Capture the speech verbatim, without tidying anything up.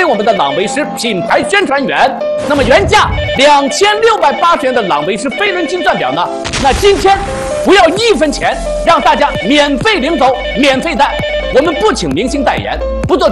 我们的朗维诗品牌宣传员。那么原价两千六百八十元的朗维诗飞轮金钻表呢，那今天不要一分钱，让大家免费领走，免费戴。我们不请明星代言，不做